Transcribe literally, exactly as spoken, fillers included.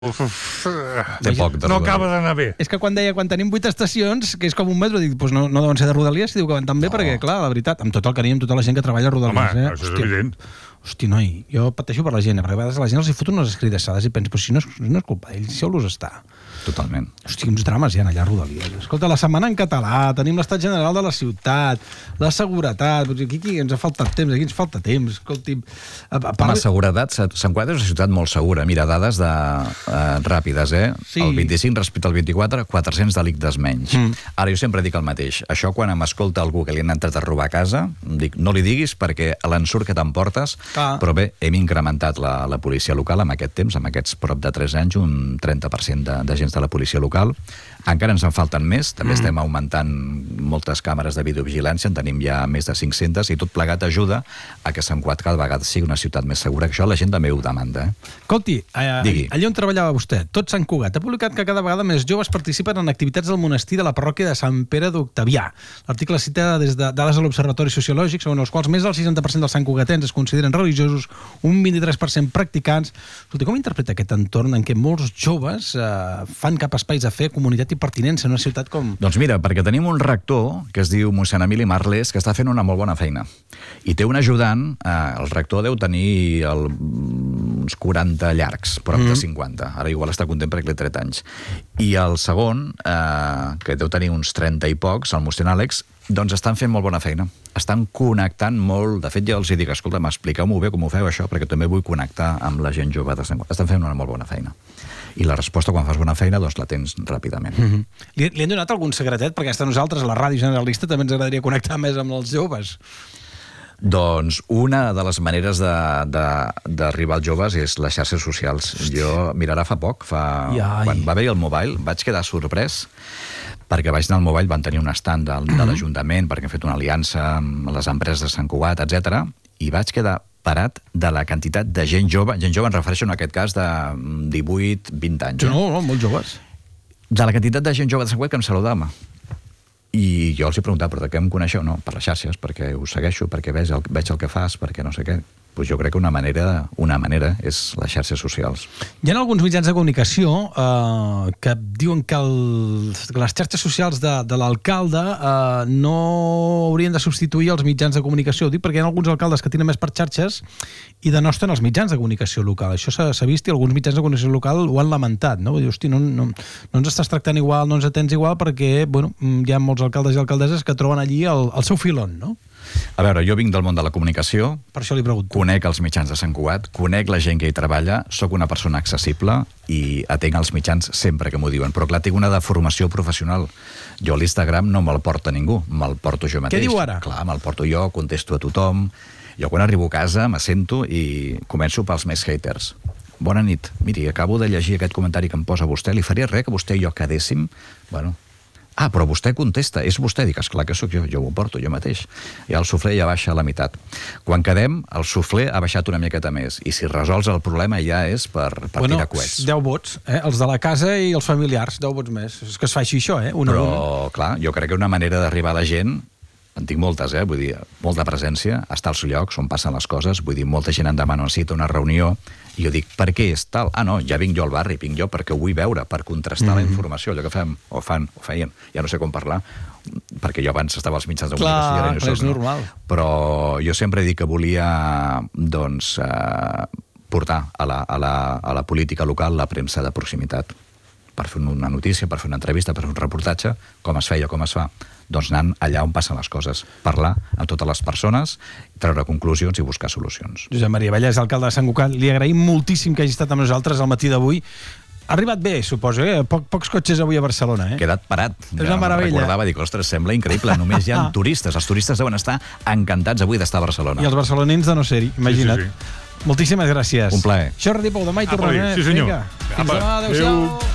Té poc de no Rodalies. acaba d'anar bé. És que quan deia, quan tenim vuit estacions, que és com un metro, dic, doncs no, no deuen ser de Rodalies, i diu que van tan bé, No. perquè, clar, la veritat, amb tot el carinyo, amb tota la gent que treballa a Rodalies, Home, eh? això és evident. Hosti, noi, jo pateixo per la gent, eh? Perquè a vegades la gent els hi foten unes escridassades i penso, però si no és, no és culpa d'ells, deixeu-los estar. Totalment. Hosti, quins drames hi ha allà a Rodalies. Escolta, la setmana en català, tenim l'estat general de la ciutat, la seguretat, aquí, aquí ens ha faltat temps, aquí ens falta temps, escolti'm... A, a Home, seguretat, Sant Cugat és una ciutat molt segura. Mira, dades de, eh, ràpides, eh? Sí. El vint-i-cinc respecte al vint-i-quatre, quatre-cents delictes menys. Mm. Ara, jo sempre dic el mateix. Això, quan m'escolta algú que li han entrat a robar a casa, dic, no li diguis perquè l'ensurt que t'emportes... Ah. Però bé, hem incrementat la, la policia local amb aquest temps, amb aquests prop de tres anys, un trenta per cent de, de gent de la policia local. Encara ens en falten més, també mm. estem augmentant moltes càmeres de videovigilància, en tenim ja més de cinc-centes, i tot plegat ajuda a que Sant Cugat cada vegada sigui una ciutat més segura, que això la gent també ho demanda. Eh? Escolti, eh, Digui. allà on treballava vostè, tot Sant Cugat, ha publicat que cada vegada més joves participen en activitats del monestir de la parròquia de Sant Pere d'Octavià. L'article cita des de dades de l'Observatori Sociològic, segons els quals més del seixanta per cent dels santcugatens es consideren religiosos, un vint-i-tres per cent practicants. Escolti, com interpreta aquest entorn en què molts joves eh, fan cap a espais de fer, comunitat i pertinença en una ciutat com... Doncs mira, perquè tenim un rector que es diu mossèn Emili Marles, que està fent una molt bona feina. I té un ajudant, eh, el rector deu tenir el, uns quaranta llargs, prop mm. de cinquanta. Ara igual està content perquè li ha tret anys. I el segon, eh, que deu tenir uns trenta i pocs, el mossèn Àlex, doncs estan fent molt bona feina. Estan connectant molt. De fet, ja els dic, escolta, expliqueu-m'ho bé com ho feu això, perquè també vull connectar amb la gent jove de Sant Cugat. Estan fent una molt bona feina. I la resposta, quan fas bona feina, doncs la tens ràpidament. Mm-hmm. Li, li han donat algun secretet? Perquè hasta nosaltres, a la ràdio generalista, també ens agradaria connectar més amb els joves. Doncs una de les maneres d'arribar als joves és les xarxes socials. Hòstia. Jo, mira, ara fa poc, fa, quan va haver el mobile, vaig quedar sorprès perquè vaig anar al mobile, van tenir un stand de, de l'Ajuntament perquè han fet una aliança amb les empreses de Sant Cugat, etcètera, i vaig quedar parat de la quantitat de gent jove, gent jove en refereixo en aquest cas de divuit vint anys. No, no, molt joves. De la quantitat de gent jove de Sant Cugat que em saludava. I jo els he preguntat, però de què em coneixeu? No, per les xarxes, perquè us segueixo, perquè veig el, veig el que fas, perquè no sé què. Pues jo crec que una manera, una manera és les xarxes socials. Hi ha alguns mitjans de comunicació eh, que diuen que, el, que les xarxes socials de, de l'alcalde eh, no haurien de substituir els mitjans de comunicació. Ho dic perquè hi ha alguns alcaldes que tenen més per xarxes i denosten els mitjans de comunicació local. Això s'ha vist i alguns mitjans de comunicació local ho han lamentat. No? Vull dir, hosti, no, no, no ens estàs tractant igual, no ens atens igual, perquè bueno, hi ha molts alcaldes i alcaldesses que troben allí el, el seu filon, no? A veure, jo vinc del món de la comunicació, per això li pregunto. Conec els mitjans de Sant Cugat, conec la gent que hi treballa, sóc una persona accessible i atenc els mitjans sempre que m'ho diuen, però clar, tinc una deformació professional. Jo a l'Instagram no me'l porta ningú, me'l porto jo mateix. Què diu ara? Clar, me'l porto jo, contesto a tothom. Jo quan arribo a casa m'assento i començo pels més haters. Bona nit, miri, acabo de llegir aquest comentari que em posa vostè, li faria res que vostè i jo quedéssim? Bueno... Ah, però vostè contesta, és vostè? Dic, esclar que sóc jo, jo ho porto jo mateix. I el suflé ja baixa a la meitat. Quan quedem, el suflé ha baixat una miqueta més. I si resols el problema ja és per, per bueno, tirar coets. deu vots, eh? Els de la casa i els familiars, deu vots més. És que es fa així això, eh? Una però, una. clar, jo crec que una manera d'arribar a la gent, en tinc moltes, eh? Vull dir, molta presència, estar als llocs on passen les coses, vull dir, molta gent em demana una cita, una reunió, i jo dic, per què és tal? Ah, no, ja vinc jo al barri, vinc jo perquè ho vull veure, per contrastar mm-hmm. la informació, allò que fem, o fan, o feien, ja no sé com parlar, perquè jo abans estava als mitjans de comunicació. Clar, no és soc, normal. No? Però jo sempre he dit que volia, doncs, eh, portar a la, a, la, a la política local la premsa de proximitat, per fer una notícia, per fer una entrevista, per fer un reportatge, com es feia, com es fa, doncs anant allà on passen les coses, parlar amb totes les persones, treure conclusions i buscar solucions. Josep Maria Vallès, alcalde de Sant Cugat, li agraïm moltíssim que hagi estat amb nosaltres al matí d'avui. Ha arribat bé, suposo, eh? Poc, pocs cotxes avui a Barcelona, eh? He quedat parat. És una meravella. Recordava, dic, ostres, sembla increïble, només hi ha turistes. Els turistes deuen estar encantats avui d'estar a Barcelona. I els barcelonins de no ser-hi, imagina't. Sí, sí, sí. Moltíssimes gràcies. Un plaer. Això és Ràdio Pau, demà hi tornem. Sí, senyor. Vinga, fins demà, adéu-siau.